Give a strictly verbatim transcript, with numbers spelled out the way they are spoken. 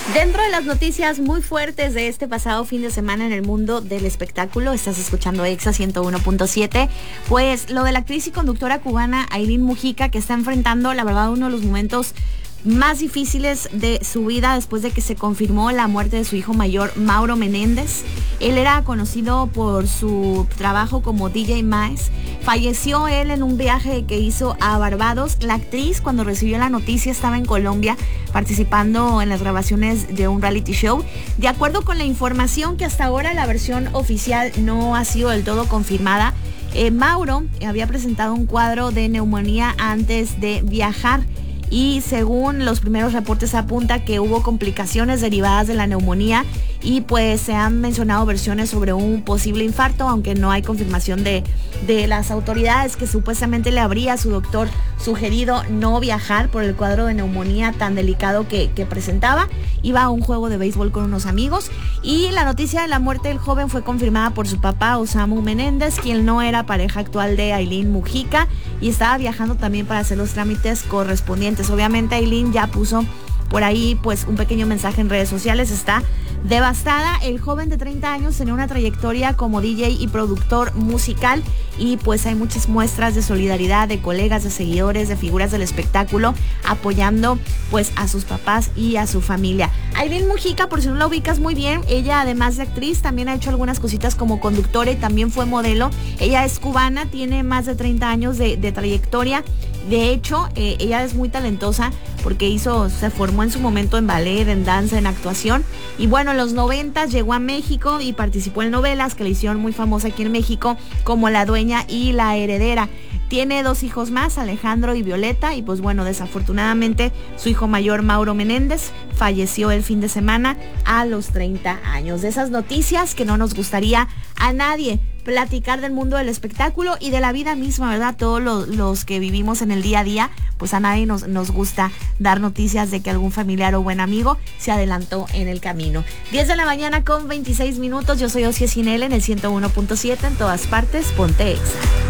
Dentro de las noticias muy fuertes de este pasado fin de semana en el mundo del espectáculo, estás escuchando Exa ciento uno punto siete, pues lo de la actriz y conductora cubana Ailín Mujica, que está enfrentando, la verdad, uno de los momentos más difíciles de su vida después de que se confirmó la muerte de su hijo mayor, Mauro Menéndez. Él era conocido por su trabajo como D J Maes. Falleció él en un viaje que hizo a Barbados. La actriz, cuando recibió la noticia, estaba en Colombia participando en las grabaciones de un reality show. De acuerdo con la información que hasta ahora la versión oficial no ha sido del todo confirmada, eh, Mauro había presentado un cuadro de neumonía antes de viajar. Y según los primeros reportes apunta que hubo complicaciones derivadas de la neumonía y pues se han mencionado versiones sobre un posible infarto, aunque no hay confirmación de, de las autoridades, que supuestamente le habría a su doctor sugerido no viajar por el cuadro de neumonía tan delicado que, que presentaba. Iba a un juego de béisbol con unos amigos y la noticia de la muerte del joven fue confirmada por su papá, Osamu Menéndez, quien no era pareja actual de Ailín Mujica y estaba viajando también para hacer los trámites correspondientes. Obviamente Ailín ya puso por ahí pues un pequeño mensaje en redes sociales, está devastada. El joven de treinta años tenía una trayectoria como D J y productor musical y pues hay muchas muestras de solidaridad de colegas, de seguidores, de figuras del espectáculo apoyando pues a sus papás y a su familia. Ailín Mujica, por si no la ubicas muy bien, ella además de actriz también ha hecho algunas cositas como conductora y también fue modelo. Ella es cubana, tiene más de treinta años de, de trayectoria. De hecho, eh, ella es muy talentosa porque hizo, se formó en su momento en ballet, en danza, en actuación. Y bueno, en los noventas llegó a México y participó en novelas que le hicieron muy famosa aquí en México, como La Dueña y La Heredera. Tiene dos hijos más, Alejandro y Violeta, y pues bueno, desafortunadamente su hijo mayor, Mauro Menéndez, falleció el fin de semana a los treinta años. De esas noticias que no nos gustaría a nadie platicar del mundo del espectáculo y de la vida misma, ¿verdad? Todos los, los que vivimos en el día a día, pues a nadie nos, nos gusta dar noticias de que algún familiar o buen amigo se adelantó en el camino. diez de la mañana con veintiséis minutos, yo soy Osie Sinel en el ciento uno punto siete, en todas partes, ponte Exa.